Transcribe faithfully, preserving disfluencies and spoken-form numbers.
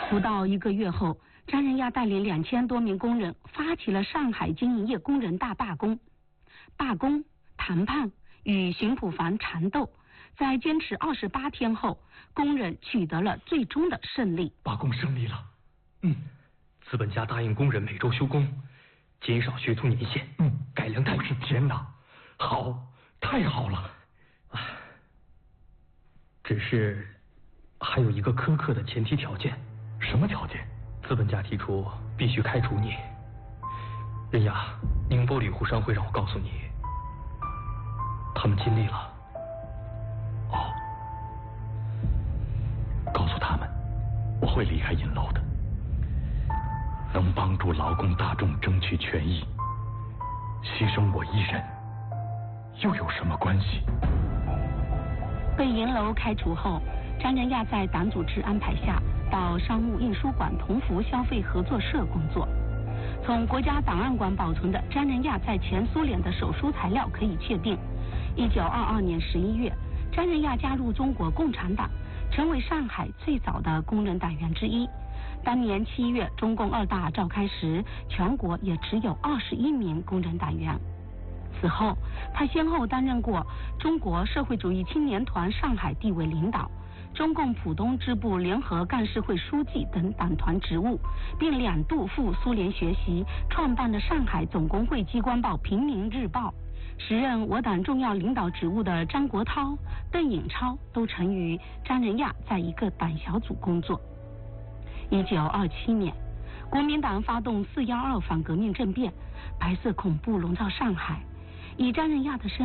不到一个月后，张仁亚带领两千多名工人发起了上海经营业工人大罢工。罢工、谈判与巡捕房缠斗，在坚持二十八天后，工人取得了最终的胜利。 罢工胜利了。嗯，资本家答应工人每周休工，减少学徒年限，嗯，改良待遇。天哪，好，太好了！啊，只是还有一个苛刻的前提条件。什么条件？资本家提出必须开除你。仁亚，宁波铝湖商会让我告诉你，他们尽力了。 哦，告诉他们，我会离开银楼的。能帮助劳工大众争取权益，牺牲我一人，又有什么关系？ 被银楼开除后，张仁亚在党组织安排下，到商务印书馆同福消费合作社工作。从国家档案馆保存的张仁亚在前苏联的手书材料可以确定，一九二二年十一月，张仁亚加入中国共产党，成为上海最早的工人党员之一。当年七月，中共二大召开时，全国也只有二十一名工人党员。此后，他先后担任过中国社会主义青年团上海地委领导、中共浦东支部联合干事会书记等党团职务，并两度赴苏联学习，创办了上海总工会机关报《平民日报》。时任我党重要领导职务的张国焘、邓颖超都曾与张仁亚在一个党小组工作。一九二七年，国民党发动四一二反革命政变，白色恐怖笼罩上海，以张仁亚的身